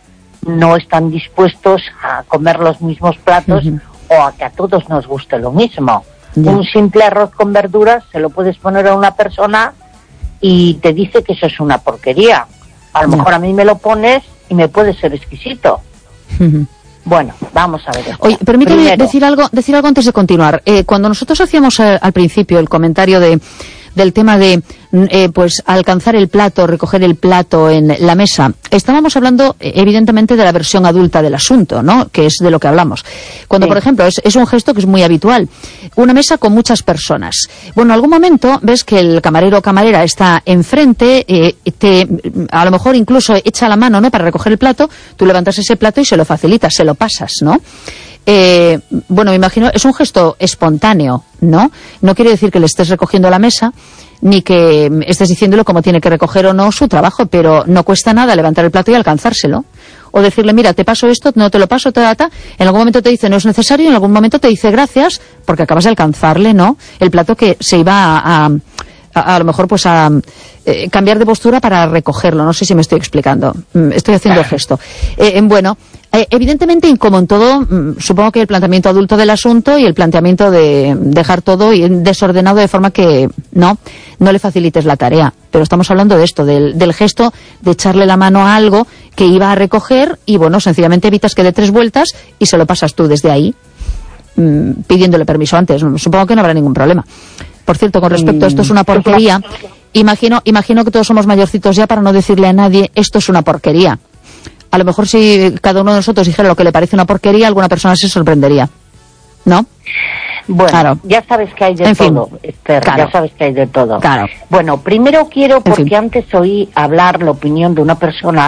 no están dispuestos a comer los mismos platos Ujú. o a que a todos nos guste lo mismo. Ya. Un simple arroz con verduras se lo puedes poner a una persona y te dice que eso es una porquería. A lo Ya. mejor a mí me lo pones y me puede ser exquisito. Ujú. Bueno, vamos a ver esto. Oye, permíteme Primero, decir algo, decir algo antes de continuar. Eh, cuando nosotros hacíamos eh, al principio el comentario de del tema de mm, eh, pues alcanzar el plato, recoger el plato en la mesa, estábamos hablando eh, evidentemente de la versión adulta del asunto, ¿no? Que es de lo que hablamos. Cuando, Sí. por ejemplo, es, es un gesto que es muy habitual, una mesa con muchas personas. Bueno, en algún momento ves que el camarero o camarera está enfrente, eh, te, a lo mejor incluso echa la mano, ¿no? Para recoger el plato, tú levantas ese plato y se lo facilitas, se lo pasas, ¿no? Eh, bueno, me imagino, es un gesto espontáneo, ¿no? No quiere decir que le estés recogiendo la mesa, ni que mm, estés diciéndole cómo tiene que recoger o no su trabajo, pero no cuesta nada levantar el plato y alcanzárselo. O decirle, mira, te paso esto, no te lo paso, te data. En algún momento te dice no es necesario, en algún momento te dice gracias, porque acabas de alcanzarle, ¿no? El plato que se iba a, a, a, a lo mejor, pues a eh, cambiar de postura para recogerlo. No sé si me estoy explicando. Mm, Estoy haciendo el gesto. Eh, eh, bueno, eh, evidentemente, y como en todo, mm, supongo que el planteamiento adulto del asunto y el planteamiento de dejar todo y- desordenado de forma que no, no le facilites la tarea. Pero estamos hablando de esto, del, del gesto de echarle la mano a algo que iba a recoger y, bueno, sencillamente evitas que dé tres vueltas y se lo pasas tú desde ahí, mm, pidiéndole permiso antes. Supongo que no habrá ningún problema. Por cierto, con respecto a esto es una porquería, imagino, imagino que todos somos mayorcitos ya para no decirle a nadie esto es una porquería. A lo mejor si cada uno de nosotros dijera lo que le parece una porquería, alguna persona se sorprendería. ¿No? bueno, Claro. ya sabes que hay de En fin, todo, Esther, claro. ya sabes que hay de todo. Claro. Bueno, primero quiero, porque fin. antes oí hablar la opinión de una persona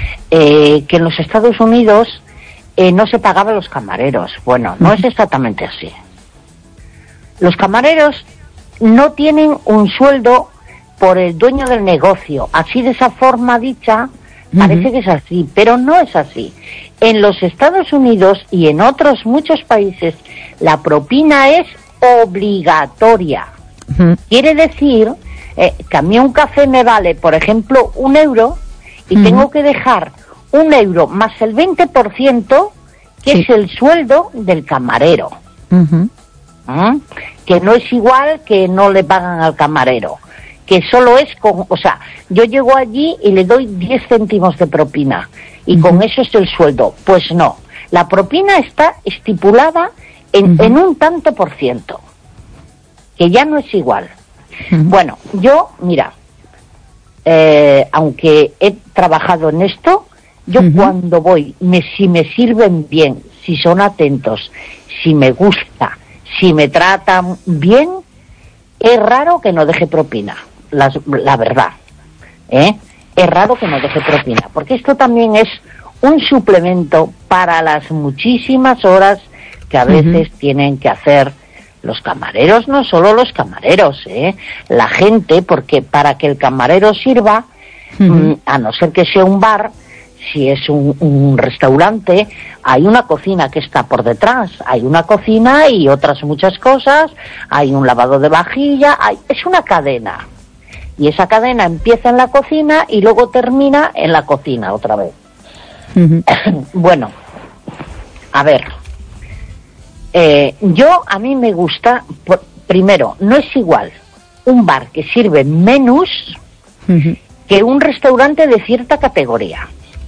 eh, que en los Estados Unidos eh, no se pagaban los camareros. Bueno, no es exactamente así. Los camareros no tienen un sueldo por el dueño del negocio. Así, de esa forma dicha, parece Ujú. que es así, pero no es así. En los Estados Unidos y en otros muchos países, la propina es obligatoria. Ujú. Quiere decir eh, que a mí un café me vale, por ejemplo, un euro y Ujú. tengo que dejar un euro más el veinte por ciento, que Sí. es el sueldo del camarero. Ujú. ¿Mm? Que no es igual que no le pagan al camarero, que solo es con, o sea, yo llego allí y le doy diez céntimos de propina y Ujú. con eso es el sueldo. Pues no, la propina está estipulada en, Ujú. en un tanto por ciento, que ya no es igual. Ujú. Bueno, yo, mira, eh, aunque he trabajado en esto, yo Ujú. cuando voy, me, si me sirven bien, si son atentos, si me gusta, si me tratan bien, es raro que no deje propina, la, la verdad. ¿eh? Es raro que no deje propina, porque esto también es un suplemento para las muchísimas horas que a veces tienen que hacer los camareros, no solo los camareros, ¿eh? la gente, porque para que el camarero sirva, Ujú. mm, a no ser que sea un bar, si es un, un restaurante, hay una cocina que está por detrás, hay una cocina y otras muchas cosas, hay un lavado de vajilla, hay, es una cadena. Y esa cadena empieza en la cocina y luego termina en la cocina otra vez. Ujú. Bueno, a ver, eh, yo a mí me gusta, por- primero, no es igual un bar que sirve menús Ujú. que un restaurante de cierta categoría.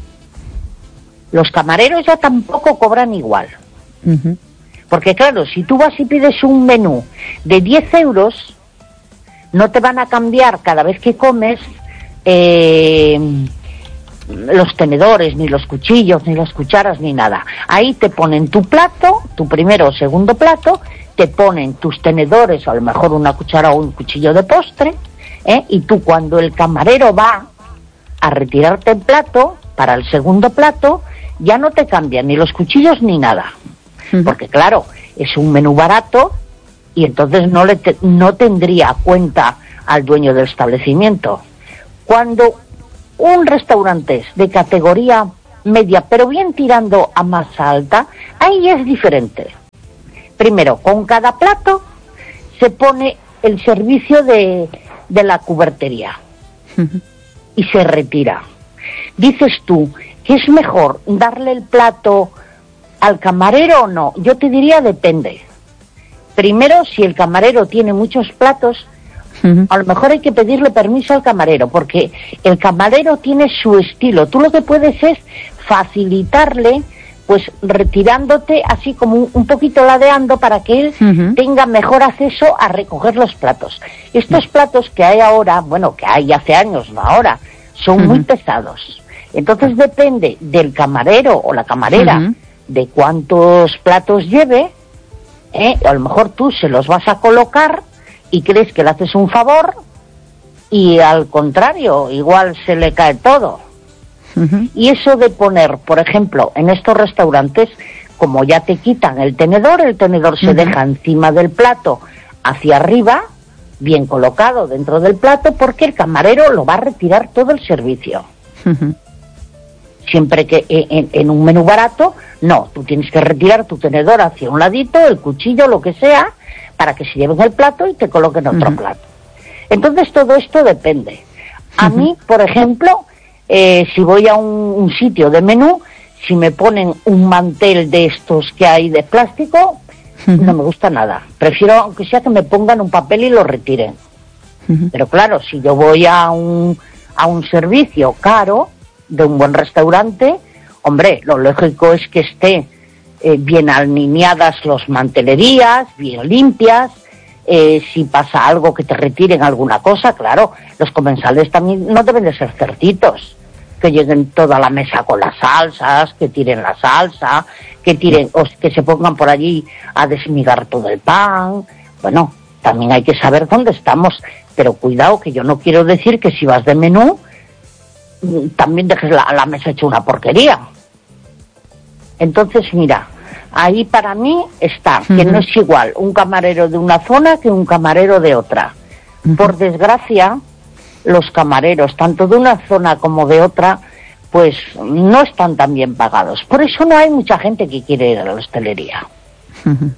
Los camareros ya tampoco cobran igual. Uh-huh. Porque claro, si tú vas y pides un menú de diez euros, no te van a cambiar cada vez que comes eh, los tenedores, ni los cuchillos, ni las cucharas, ni nada. Ahí te ponen tu plato, tu primero o segundo plato, te ponen tus tenedores, a lo mejor una cuchara o un cuchillo de postre, ¿eh? Y tú cuando el camarero va a retirarte el plato, para el segundo plato, ya no te cambian ni los cuchillos ni nada. Uh-huh. Porque claro, es un menú barato y entonces no, le te, no tendría cuenta al dueño del establecimiento. Cuando un restaurante es de categoría media, pero bien tirando a más alta, ahí es diferente. Primero, con cada plato se pone el servicio de, de la cubertería. Uh-huh. Y se retira. Dices tú que es mejor darle el plato al camarero o no. Yo te diría depende. Primero, si el camarero tiene muchos platos, uh-huh. a lo mejor hay que pedirle permiso al camarero, porque el camarero tiene su estilo. Tú lo que puedes es facilitarle, pues retirándote así como un, un poquito ladeando para que él uh-huh. tenga mejor acceso a recoger los platos. Estos uh-huh. platos que hay ahora, bueno, que hay hace años, no ahora, son uh-huh. muy pesados. Entonces depende del camarero o la camarera uh-huh. de cuántos platos lleve, ¿eh? A lo mejor tú se los vas a colocar y crees que le haces un favor y al contrario, igual se le cae todo. Uh-huh. Y eso de poner, por ejemplo, en estos restaurantes, como ya te quitan el tenedor, el tenedor se uh-huh. deja encima del plato hacia arriba, bien colocado dentro del plato, porque el camarero lo va a retirar todo el servicio. Uh-huh. Siempre que en, en un menú barato, no, tú tienes que retirar tu tenedor hacia un ladito, el cuchillo, lo que sea, para que se lleven el plato y te coloquen otro uh-huh. plato. Entonces todo esto depende. A uh-huh. mí, por ejemplo, eh, si voy a un, un sitio de menú, si me ponen un mantel de estos que hay de plástico, uh-huh. no me gusta nada. Prefiero, aunque sea, que me pongan un papel y lo retiren. Uh-huh. Pero claro, si yo voy a un, a un servicio caro, de un buen restaurante, hombre, lo lógico es que esté eh, bien alineadas las mantelerías, bien limpias, eh, si pasa algo que te retiren alguna cosa, claro, los comensales también no deben de ser cerditos, que lleguen toda la mesa con las salsas, que tiren la salsa, que tiren, o que se pongan por allí a desmigar todo el pan. Bueno, también hay que saber dónde estamos, pero cuidado, que yo no quiero decir que si vas de menú también dejes la, la mesa hecha una porquería. Entonces, mira, ahí para mí está, uh-huh. que no es igual un camarero de una zona que un camarero de otra. Uh-huh. Por desgracia, los camareros, tanto de una zona como de otra, pues no están tan bien pagados. Por eso no hay mucha gente que quiere ir a la hostelería. Uh-huh.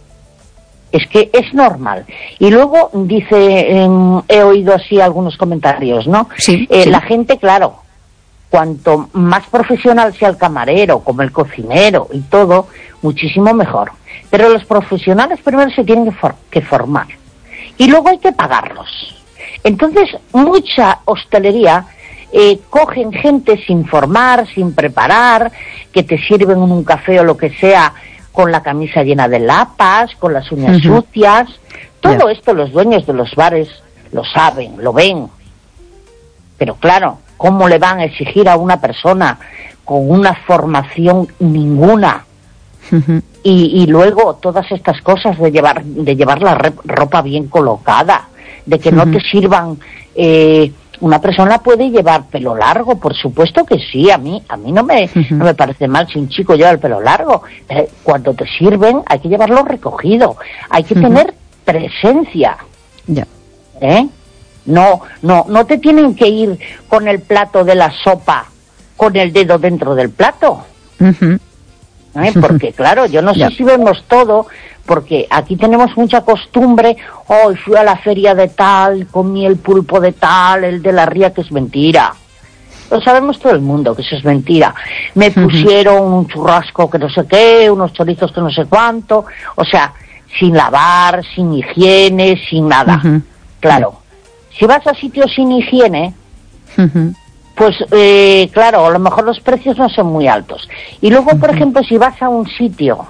Es que es normal. Y luego dice, eh, he oído así algunos comentarios, ¿no? Sí, eh, sí. La gente, claro, cuanto más profesional sea el camarero, como el cocinero y todo, muchísimo mejor. Pero los profesionales primero se tienen que, for- que formar. Y luego hay que pagarlos. Entonces, mucha hostelería eh, cogen gente sin formar, sin preparar, que te sirven un café o lo que sea, con la camisa llena de lapas, con las uñas uh-huh. sucias. Todo yeah. esto los dueños de los bares lo saben, lo ven. Pero claro, ¿cómo le van a exigir a una persona con una formación ninguna? Uh-huh. Y, y luego todas estas cosas de llevar de llevar la re- ropa bien colocada, de que uh-huh. no te sirvan... Eh, una persona puede llevar pelo largo, por supuesto que sí, a mí a mí no me uh-huh. no me parece mal si un chico lleva el pelo largo, pero cuando te sirven hay que llevarlo recogido, hay que uh-huh. tener presencia. Ya. ¿Eh? No, no, no te tienen que ir con el plato de la sopa con el dedo dentro del plato. Uh-huh. ¿Eh? Porque claro, yo no sé yeah. si vemos todo, porque aquí tenemos mucha costumbre, hoy oh, fui a la feria de tal, comí el pulpo de tal, el de la ría, que es mentira. Lo sabemos todo el mundo, que eso es mentira. Me uh-huh. pusieron un churrasco que no sé qué, unos chorizos que no sé cuánto, o sea, sin lavar, sin higiene, sin nada. Uh-huh. Claro, si vas a sitios sin higiene, Uh-huh. Pues eh, claro, a lo mejor los precios no son muy altos. Y luego, por uh-huh. ejemplo, si vas a un sitio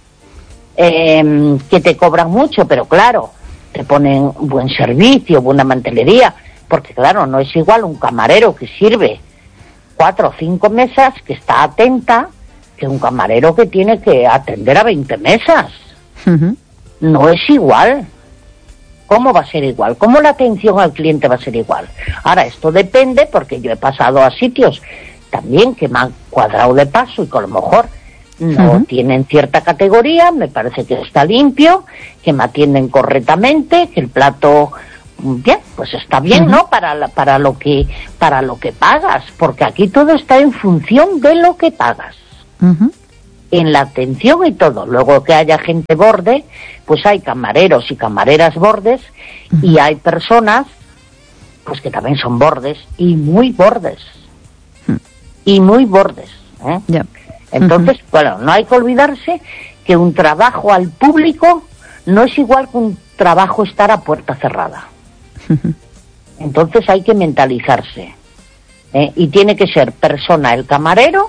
eh, que te cobran mucho, pero claro, te ponen buen servicio, buena mantelería, porque claro, no es igual un camarero que sirve cuatro o cinco mesas, que está atenta, que un camarero que tiene que atender a veinte mesas. Uh-huh. No es igual. ¿Cómo va a ser igual? ¿Cómo la atención al cliente va a ser igual? Ahora, esto depende, porque yo he pasado a sitios también que me han cuadrado de paso y que a lo mejor no uh-huh. tienen cierta categoría, me parece que está limpio, que me atienden correctamente, que el plato, bien, pues está bien, uh-huh. ¿no? Para, la, para, lo que, para lo que pagas, porque aquí todo está en función de lo que pagas. Uh-huh. En la atención y todo. Luego que haya gente borde, pues hay camareros y camareras bordes, uh-huh. y hay personas pues que también son bordes y muy bordes. Uh-huh. Y muy bordes. ¿eh? Yeah. Entonces, uh-huh. bueno, no hay que olvidarse que un trabajo al público no es igual que un trabajo estar a puerta cerrada. Uh-huh. Entonces hay que mentalizarse. ¿eh? Y tiene que ser persona el camarero,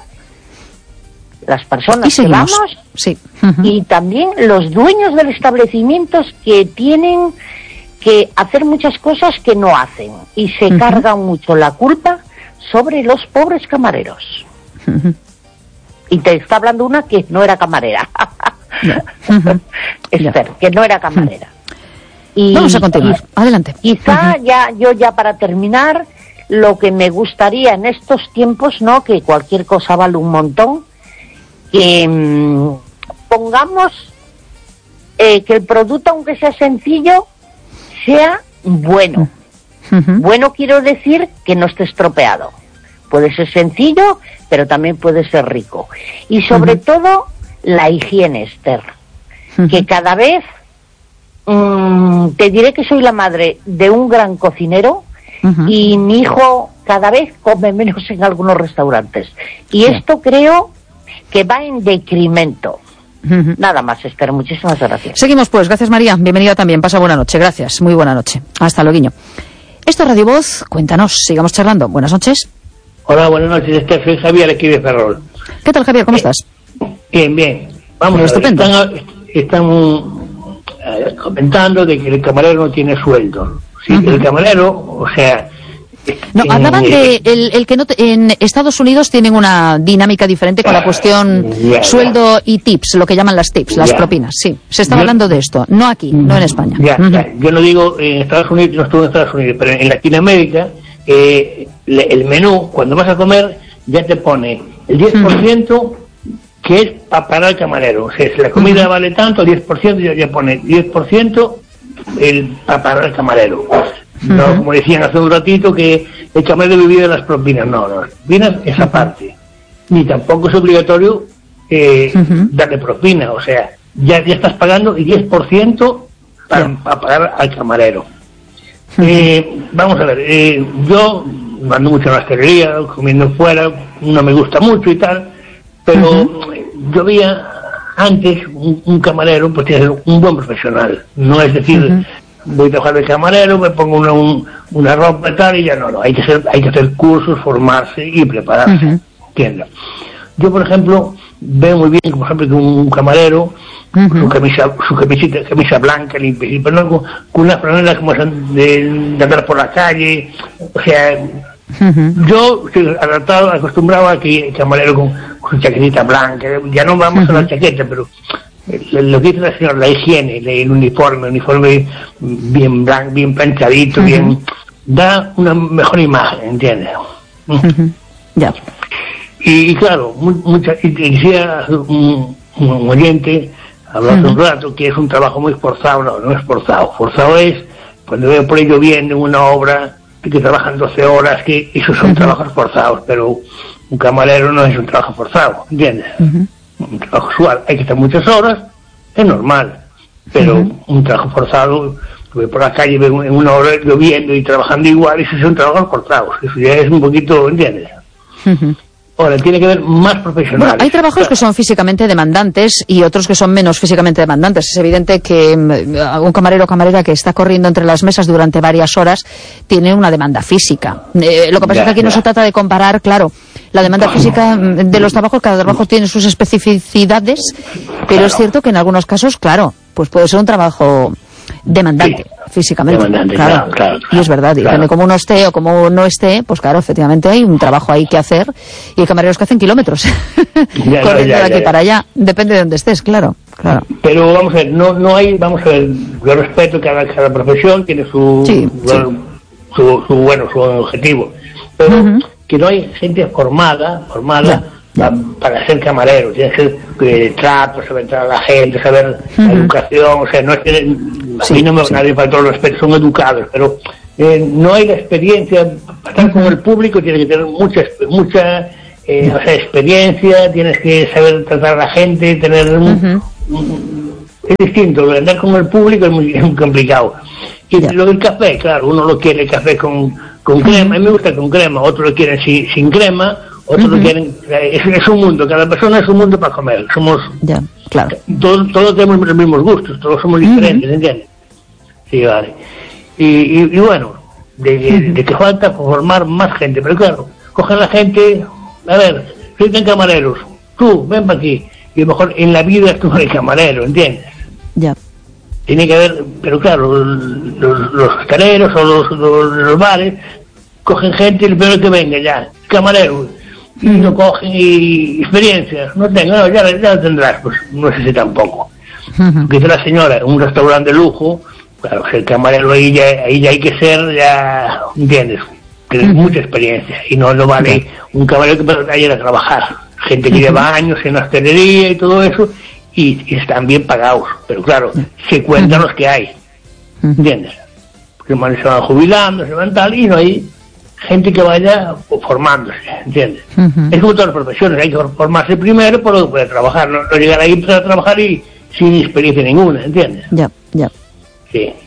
las personas que vamos, sí. uh-huh. y también los dueños del establecimiento que tienen que hacer muchas cosas que no hacen y se uh-huh. cargan mucho la culpa sobre los pobres camareros. Uh-huh. Y te está hablando una que no era camarera. uh-huh. Esther, que no era camarera. Uh-huh. Y, Vamos a continuar. Y, Adelante. Quizá uh-huh. ya yo ya para terminar, lo que me gustaría en estos tiempos, ¿no? Que cualquier cosa vale un montón. Que mmm, pongamos eh, que el producto, aunque sea sencillo, sea bueno. Uh-huh. Bueno quiero decir que no esté estropeado. Puede ser sencillo, pero también puede ser rico. Y sobre uh-huh. todo, la higiene, Esther. Uh-huh. Que cada vez, mmm, te diré que soy la madre de un gran cocinero, uh-huh. y mi hijo cada vez come menos en algunos restaurantes. Y sí. esto creo que va en decremento. Uh-huh. Nada más, Esther, muchísimas gracias. Seguimos pues, gracias María, bienvenida también, pasa buena noche, gracias, muy buena noche. Hasta luego. Esto es Radio Voz, cuéntanos, sigamos charlando. Buenas noches. Hola, buenas noches, Esther, soy Javier aquí de Ferrol. ¿Qué tal, Javier, cómo eh, estás? Bien, bien. Vamos, Pero a ver, están, están uh, comentando de que el camarero no tiene sueldo. Sí, uh-huh. El camarero, o sea... No, hablaban de el, el que no te, en Estados Unidos tienen una dinámica diferente con la cuestión yeah, sueldo y tips, lo que llaman las tips, las yeah. propinas, sí. Se está yo, hablando de esto, no aquí, no en España. Yeah, uh-huh. yeah. Yo no digo en Estados Unidos, no estuve en Estados Unidos, pero en Latinoamérica, eh, el menú, cuando vas a comer, ya te pone el diez por ciento uh-huh. que es para pagar al camarero. O sea, si la comida uh-huh. vale tanto, el diez por ciento ya, ya pone diez por ciento el, para pagar al camarero. No, uh-huh. como decían hace un ratito que el camarero vivía de las propinas. No, no, las propinas esa uh-huh. parte. Ni tampoco es obligatorio eh, uh-huh. darle propina. O sea, ya, ya estás pagando el diez por ciento para, uh-huh. para pagar al camarero. Uh-huh. Eh, vamos a ver, eh, yo ando mucho en la hostelería, comiendo fuera, no me gusta mucho y tal, pero uh-huh. yo veía antes un, un camarero, pues tiene que ser un buen profesional. No es decir... Uh-huh. voy a trabajar de camarero, me pongo una, un, una ropa y tal, y ya no, no, hay que hacer, hay que hacer cursos, formarse y prepararse, uh-huh. ¿entiendes? Yo, por ejemplo, veo muy bien, por ejemplo, que un camarero, uh-huh. su camisa, su camisita, camisa blanca, limpia, pero no con, con unas franelas como de, de andar por la calle, o sea, uh-huh. yo estoy adaptado, acostumbrado a que el camarero con, con su chaquetita blanca, ya no vamos uh-huh. a la chaqueta, pero... lo que dice la señora, la higiene, el uniforme, el uniforme bien blanco, bien planchadito, uh-huh. bien, da una mejor imagen, ¿entiendes? Uh-huh. Ya. Y, y claro, muy, mucha, y decía un, un oyente, habló hace uh-huh. un rato, que es un trabajo muy esforzado. No, no es esforzado. Forzado es cuando veo por ahí lloviendo en una obra, que, que trabajan doce horas, que esos son uh-huh. trabajos forzados, pero un camarero no es un trabajo forzado, ¿entiendes? Uh-huh. Un trabajo usual, hay que estar muchas horas, es normal, pero uh-huh. un trabajo forzado, voy por la calle en una hora lloviendo y trabajando igual, esos son trabajos forzados, eso ya es un poquito, ¿entiendes? Uh-huh. Ahora, tiene que haber más profesionales. Bueno, hay trabajos claro. que son físicamente demandantes y otros que son menos físicamente demandantes. Es evidente que un camarero o camarera que está corriendo entre las mesas durante varias horas tiene una demanda física. Eh, lo que pasa ya, es que aquí ya. no se trata de comparar, claro, la demanda física de los trabajos, cada trabajo tiene sus especificidades, pero claro. es cierto que en algunos casos, claro, pues puede ser un trabajo demandante, sí, físicamente, demandante, claro. Claro, claro, claro, y es verdad, y claro. depende como uno esté o como no esté, pues claro, efectivamente hay un trabajo ahí que hacer, y hay camareros que hacen kilómetros ya, corriendo no, ya, de aquí ya, para allá, depende de dónde estés, claro, claro. Pero vamos a ver, no, no hay, vamos a ver, yo respeto cada, cada profesión tiene su, sí, bueno, sí. Su, su, bueno, su objetivo, pero uh-huh. que no hay gente formada, formada, ya. para ser camarero, tienes que eh, trato, saber entrar a la gente, saber uh-huh. la educación, o sea, no es que a sí, mí no me sí. nadie falta el respeto, son educados, pero eh, no hay la experiencia, para estar uh-huh. con el público tienes que tener mucha, mucha eh, o sea, experiencia, tienes que saber tratar a la gente, tener un, uh-huh. un, es distinto, lo de andar con el público es muy, es muy complicado. Y yeah. lo del café, claro, uno lo quiere el café con, con crema, a mí me gusta con crema, otros lo quieren sin, sin crema, otros uh-huh. lo quieren, es, es un mundo, cada persona es un mundo para comer, somos, yeah, claro. todos, todos tenemos los mismos gustos, todos somos diferentes, uh-huh. ¿entiendes? Sí, vale. Y, y, y bueno, de, de, uh-huh. de que falta formar más gente, pero claro, cogen la gente, a ver, soy tan camareros, tú, ven para aquí, y a lo mejor en la vida tú eres camarero, ¿entiendes? Ya. Yeah. Tiene que haber, pero claro, los, los hosteleros o los, los, los bares cogen gente y el primero que venga ya, camarero, y no cogen y experiencia, no tengo, no, ya, ya lo tendrás, pues no sé si tampoco. Uh-huh. Que la señora, un restaurante de lujo, claro, el camarero ahí ya, ahí ya hay que ser, ya, ¿entiendes? Tienes uh-huh. mucha experiencia y no, no vale uh-huh. un camarero que vaya a ir a trabajar, gente que uh-huh. lleva años en la hostelería y todo eso. Y, y están bien pagados, pero claro, se cuentan uh-huh. los que hay, ¿entiendes? Porque se van jubilando, se van tal, y no hay gente que vaya formándose, ¿entiendes? Uh-huh. Es como todas las profesiones, hay que formarse primero para poder trabajar, no, no llegar ahí para trabajar y sin experiencia ninguna, ¿entiendes? Ya, ya. Sí.